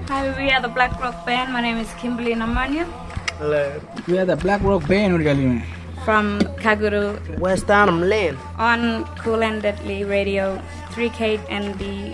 Hi, we are the Black Rock Band. My name is Kimberly Namanya. Hello. We are the Black Rock Band from Kaguru, West Arnhem Land. On Cool and Deadly Radio, 3K and the